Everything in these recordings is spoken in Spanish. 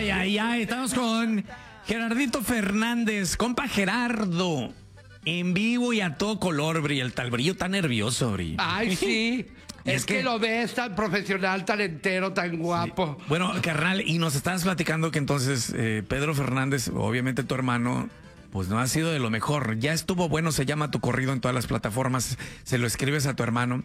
Ay, ay, ay, estamos con Gerardito Fernández, compa Gerardo. En vivo y a todo color, Bri. El tal brillo tan nervioso, Bri. Ay, sí. Es que lo ves tan profesional, tan entero, tan guapo. Sí. Bueno, carnal, y nos estabas platicando que entonces Pedro Fernández, obviamente tu hermano, pues no ha sido de lo mejor. Ya estuvo bueno, se llama Tu Corrido en todas las plataformas, se lo escribes a tu hermano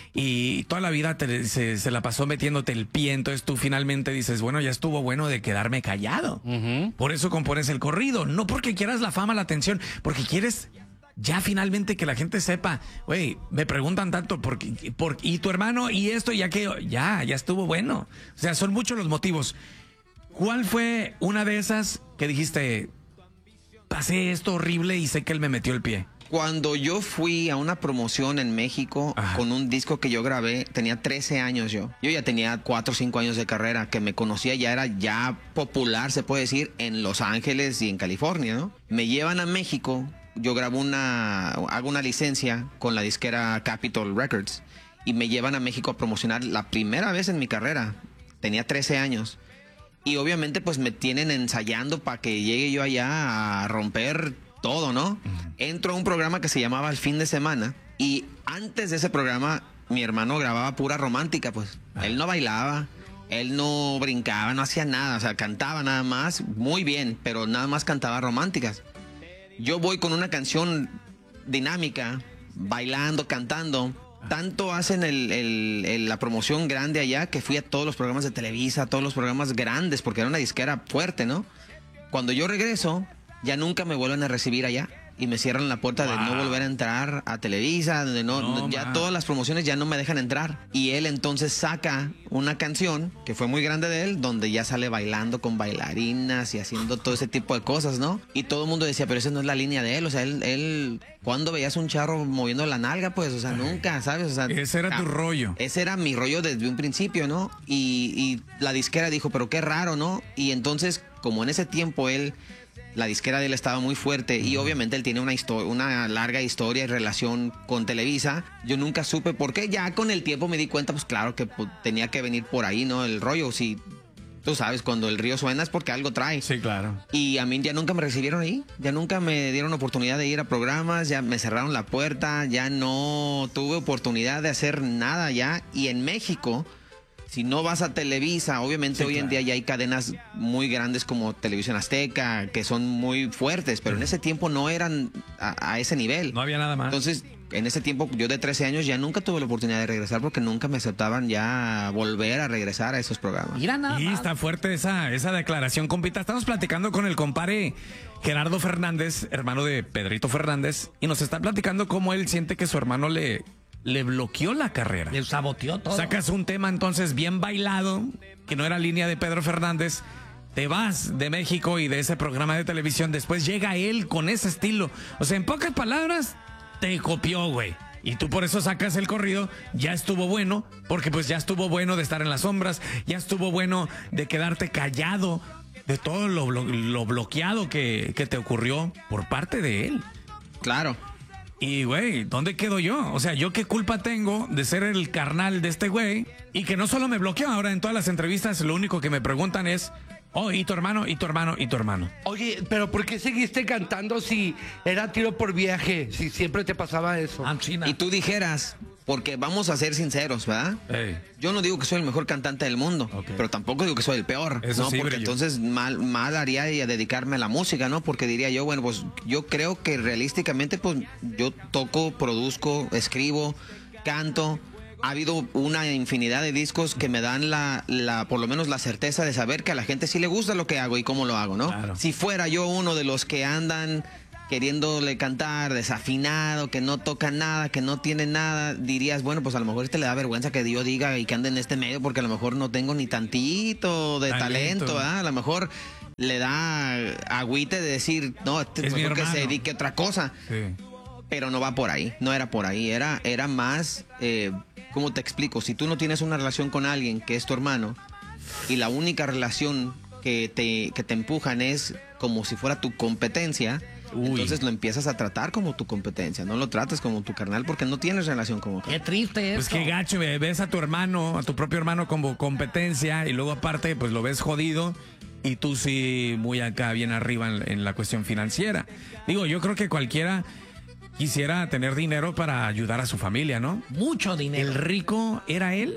y toda la vida se la pasó metiéndote el pie, entonces tú finalmente dices, bueno, ya estuvo bueno de quedarme callado. Por eso compones el corrido, no porque quieras la fama, la atención, porque quieres ya finalmente que la gente sepa, güey, me preguntan tanto y tu hermano y esto y aquello, ya estuvo bueno. O sea, son muchos los motivos. ¿Cuál fue una de esas que dijiste, pasé esto horrible y sé que él me metió el pie? Cuando yo fui a una promoción en México con un disco que yo grabé, tenía 13 años yo. Yo ya tenía 4 o 5 años de carrera, que me conocía, ya era ya popular, se puede decir, en Los Ángeles y en California, ¿no? Me llevan a México, yo hago una licencia con la disquera Capitol Records y me llevan a México a promocionar la primera vez en mi carrera. Tenía 13 años. Y obviamente pues me tienen ensayando para que llegue yo allá a romper todo, ¿no? Entro a un programa que se llamaba El Fin de Semana y antes de ese programa mi hermano grababa pura romántica, pues. Él no bailaba, él no brincaba, no hacía nada, o sea, cantaba nada más, muy bien, pero nada más cantaba románticas. Yo voy con una canción dinámica, bailando, cantando. Tanto hacen la promoción grande allá que fui a todos los programas de Televisa, a todos los programas grandes, porque era una disquera fuerte, ¿no? Cuando yo regreso, ya nunca me vuelven a recibir allá y me cierran la puerta de no volver a entrar a Televisa, donde ya todas las promociones ya no me dejan entrar. Y él entonces saca una canción que fue muy grande de él, donde ya sale bailando con bailarinas y haciendo todo ese tipo de cosas, ¿no? Y todo el mundo decía, pero esa no es la línea de él, o sea, él ¿cuándo veías un charro moviendo la nalga? Pues, o sea, nunca, ¿sabes? O sea, ese era tu rollo. Ese era mi rollo desde un principio, ¿no? Y la disquera dijo, pero qué raro, ¿no? Y entonces, como en ese tiempo la disquera de él estaba muy fuerte y obviamente él tiene una larga historia y relación con Televisa. Yo nunca supe por qué. Ya con el tiempo me di cuenta, pues claro que tenía que venir por ahí, ¿no? El rollo, si tú sabes, cuando el río suena es porque algo trae. Sí, claro. Y a mí ya nunca me recibieron ahí, ya nunca me dieron oportunidad de ir a programas, ya me cerraron la puerta, ya no tuve oportunidad de hacer nada ya. Y en México, si no vas a Televisa, obviamente hoy en día ya hay cadenas muy grandes como Televisión Azteca, que son muy fuertes, pero en ese tiempo no eran a ese nivel. No había nada más. Entonces, en ese tiempo, yo de 13 años ya nunca tuve la oportunidad de regresar porque nunca me aceptaban ya volver a regresar a esos programas. Mira nada más. Y está fuerte esa declaración, compita. Estamos platicando con el compadre Gerardo Fernández, hermano de Pedrito Fernández, y nos está platicando cómo él siente que su hermano le bloqueó la carrera. Le saboteó todo. Sacas un tema entonces bien bailado, que no era línea de Pedro Fernández, te vas de México y de ese programa de televisión, después llega él con ese estilo. O sea, en pocas palabras, te copió, güey. Y tú por eso sacas el corrido, ya estuvo bueno, porque pues ya estuvo bueno de estar en las sombras, ya estuvo bueno de quedarte callado de todo lo bloqueado que te ocurrió por parte de él. Claro. Y, güey, ¿dónde quedo yo? O sea, ¿yo qué culpa tengo de ser el carnal de este güey? Y que no solo me bloqueó, ahora en todas las entrevistas lo único que me preguntan es, oh, ¿y tu hermano? ¿Y tu hermano? ¿Y tu hermano? Oye, pero ¿por qué seguiste cantando si era tiro por viaje? Si siempre te pasaba eso. Y tú dijeras, porque vamos a ser sinceros, ¿verdad? Hey. Yo no digo que soy el mejor cantante del mundo, pero tampoco digo que soy el peor, eso ¿no? sí, porque brillo. entonces mal haría a dedicarme a la música, ¿no? Porque diría yo, bueno, pues yo creo que realísticamente, pues yo toco, produzco, escribo, canto. Ha habido una infinidad de discos que me dan por lo menos la certeza de saber que a la gente sí le gusta lo que hago y cómo lo hago, ¿no? Claro. Si fuera yo uno de los que andan queriéndole cantar, desafinado, que no toca nada, que no tiene nada, dirías, bueno, pues a lo mejor le da vergüenza que yo diga y que ande en este medio porque a lo mejor no tengo ni tantito de talento, ¿eh? A lo mejor le da agüite de decir, no, es mejor que se dedique a otra cosa. Sí. Pero no va por ahí, no era por ahí, era más, ¿cómo te explico? Si tú no tienes una relación con alguien que es tu hermano y la única relación que te empujan es como si fuera tu competencia, entonces lo empiezas a tratar como tu competencia, no lo tratas como tu carnal porque no tienes relación como Qué triste eso. Pues qué gacho, ves a tu hermano, a tu propio hermano como competencia y luego aparte pues lo ves jodido y tú sí muy acá, bien arriba en la cuestión financiera. Digo, yo creo que cualquiera quisiera tener dinero para ayudar a su familia, ¿no? Mucho dinero. ¿El rico era él?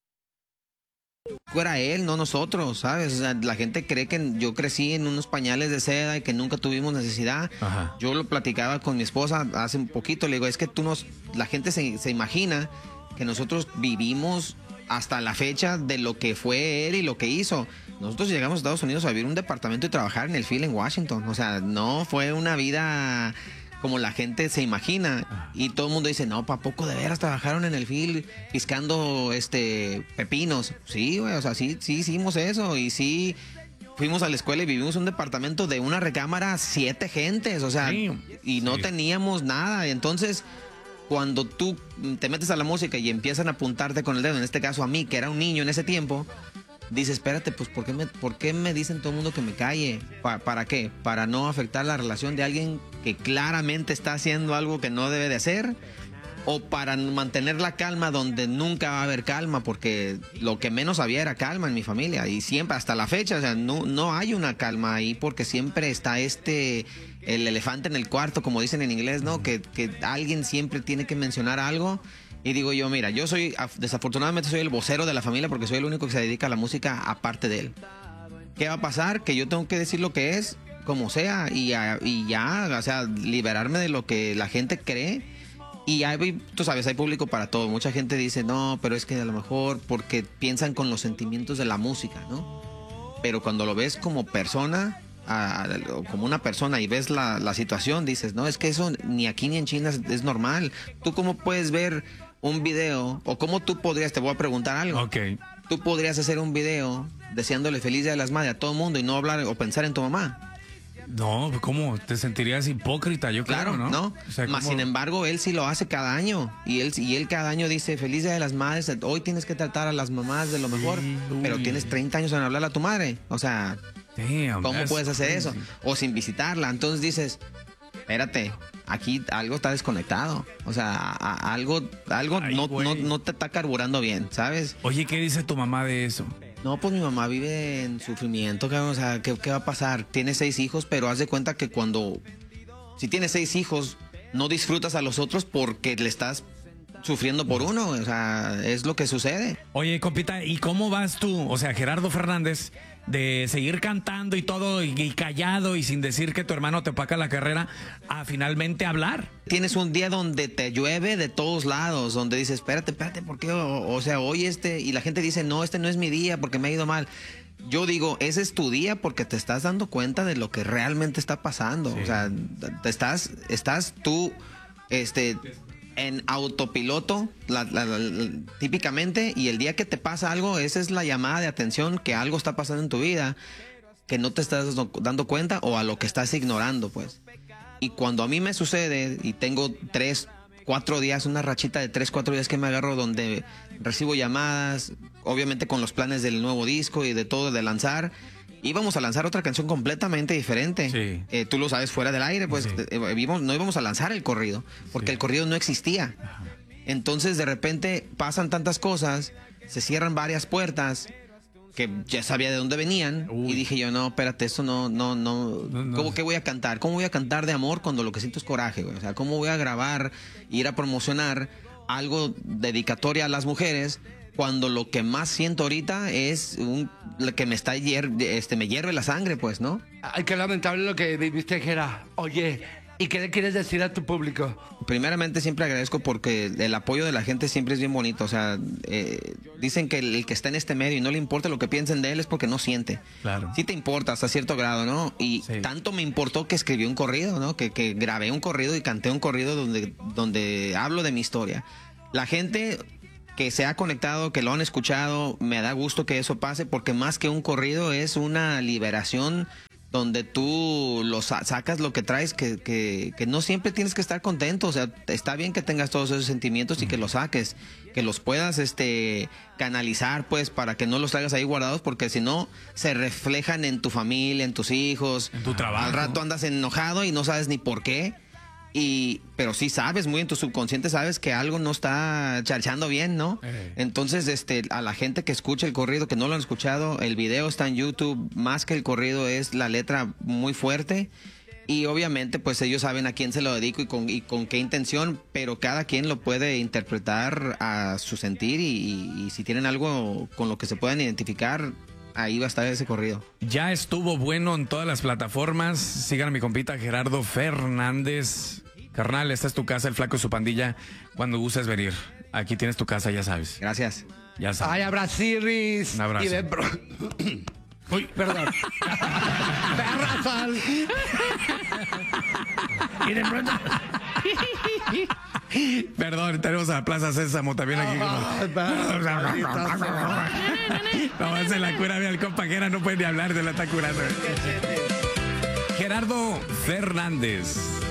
Era él, no nosotros, ¿sabes? O sea, la gente cree que yo crecí en unos pañales de seda y que nunca tuvimos necesidad. Ajá. Yo lo platicaba con mi esposa hace un poquito, le digo, es que la gente se imagina que nosotros vivimos hasta la fecha de lo que fue él y lo que hizo. Nosotros llegamos a Estados Unidos a vivir en un departamento y trabajar en el field en Washington. O sea, no fue una vida como la gente se imagina. Y todo el mundo dice, no, ¿para poco de veras trabajaron en el field piscando pepinos? Sí, güey, o sea, sí hicimos eso. Y sí fuimos a la escuela y vivimos en un departamento de una recámara, 7 gentes, o sea, Sí. y no Sí. teníamos nada. Y entonces, cuando tú te metes a la música y empiezan a apuntarte con el dedo, en este caso a mí, que era un niño en ese tiempo, dices, espérate, pues ¿por qué me dicen todo el mundo que me calle? ¿Para qué? ¿Para no afectar la relación de alguien que claramente está haciendo algo que no debe de hacer? ¿O para mantener la calma donde nunca va a haber calma? Porque lo que menos había era calma en mi familia. Y siempre, hasta la fecha, o sea, no hay una calma ahí porque siempre está el elefante en el cuarto, como dicen en inglés, ¿no? Que alguien siempre tiene que mencionar algo. Y digo yo, mira, yo desafortunadamente soy el vocero de la familia porque soy el único que se dedica a la música aparte de él. ¿Qué va a pasar? Que yo tengo que decir lo que es, como sea, y ya, o sea, liberarme de lo que la gente cree. Y tú sabes, hay público para todo. Mucha gente dice, no, pero es que a lo mejor porque piensan con los sentimientos de la música, ¿no? Pero cuando lo ves como persona, como una persona y ves la situación, dices, no, es que eso ni aquí ni en China es normal. ¿Tú cómo puedes ver un video, o cómo tú podrías, te voy a preguntar algo? Ok. Tú podrías hacer un video deseándole feliz Día de las Madres a todo el mundo y no hablar o pensar en tu mamá? No, ¿cómo? Te sentirías hipócrita, yo Claro, creo, ¿no? ¿no? O sea, Más ¿cómo? sin embargo, él sí lo hace cada año. Y él cada año dice, feliz Día de las Madres, hoy tienes que tratar a las mamás de lo mejor, pero uy. tienes 30 años en hablarle a tu madre. O sea, Damn, ¿cómo that's puedes hacer crazy. eso? O sin visitarla. Entonces dices, espérate, aquí algo está desconectado. O sea, algo Ay, güey. no te está carburando bien, ¿sabes? Oye, ¿qué dice tu mamá de eso? No, pues mi mamá vive en sufrimiento, cabrón. O sea, ¿qué va a pasar? Tiene 6 hijos, pero haz de cuenta que si tienes 6 hijos, no disfrutas a los otros porque le estás sufriendo por uno. O sea, es lo que sucede. Oye, compita, ¿y cómo vas tú? O sea, Gerardo Fernández, de seguir cantando y todo, y callado y sin decir que tu hermano te opaca la carrera, a finalmente hablar. Tienes un día donde te llueve de todos lados, donde dices, espérate, ¿por qué? O sea, hoy y la gente dice, no, este no es mi día porque me ha ido mal. Yo digo, ese es tu día porque te estás dando cuenta de lo que realmente está pasando. Sí. O sea, estás tú, en autopiloto, típicamente, y el día que te pasa algo, esa es la llamada de atención que algo está pasando en tu vida, que no te estás dando cuenta o a lo que estás ignorando, pues. Y cuando a mí me sucede y tengo 3, 4 días, una rachita de 3, 4 días que me agarro donde recibo llamadas, obviamente con los planes del nuevo disco y de todo, de lanzar, íbamos a lanzar otra canción completamente diferente. Sí. Tú lo sabes fuera del aire, pues Sí. no íbamos a lanzar el corrido, porque Sí. el corrido no existía. Entonces de repente pasan tantas cosas, se cierran varias puertas que ya sabía de dónde venían. Uy. Y dije yo, no, espérate, esto no. ¿Cómo que voy a cantar? ¿Cómo voy a cantar de amor cuando lo que siento es coraje, güey? O sea, ¿cómo voy a grabar, ir a promocionar algo dedicatoria a las mujeres cuando lo que más siento ahorita es lo que me me hierve la sangre, pues, ¿no? Ay, qué lamentable lo que viviste, Gera. Oye, ¿y qué le quieres decir a tu público? Primeramente siempre agradezco porque el apoyo de la gente siempre es bien bonito. O sea, dicen que el que está en este medio y no le importa lo que piensen de él es porque no siente. Claro. Sí te importa hasta cierto grado, ¿no? Y Sí. tanto me importó que escribí un corrido, ¿no? Que grabé un corrido y canté un corrido donde hablo de mi historia. La gente que se ha conectado, que lo han escuchado, me da gusto que eso pase porque más que un corrido es una liberación donde tú sacas lo que traes, que no siempre tienes que estar contento. O sea, está bien que tengas todos esos sentimientos y que los saques, que los puedas canalizar, pues, para que no los traigas ahí guardados, porque si no, se reflejan en tu familia, en tus hijos. En tu trabajo. Al rato andas enojado y no sabes ni por qué. pero sí sabes, muy en tu subconsciente sabes que algo no está charchando bien, ¿no? Entonces, a la gente que escucha el corrido, que no lo han escuchado, el video está en YouTube, más que el corrido es la letra muy fuerte. Y obviamente, pues ellos saben a quién se lo dedico y con qué intención, pero cada quien lo puede interpretar a su sentir y si tienen algo con lo que se puedan identificar, ahí va a estar ese corrido. Ya estuvo bueno en todas las plataformas. Sigan a mi compita Gerardo Fernández. Carnal, esta es tu casa, el Flaco y su pandilla. Cuando gustes venir, aquí tienes tu casa, ya sabes. Gracias. Ya sabes. Ay, abraciris. Un abrazo. Y Uy, perdón. Perra sal. Y de pronto... Perdón, tenemos a Plaza Sésamo también aquí. No, se la cura, al compañera, no puede ni hablar, se la está curando. Gerardo Fernández.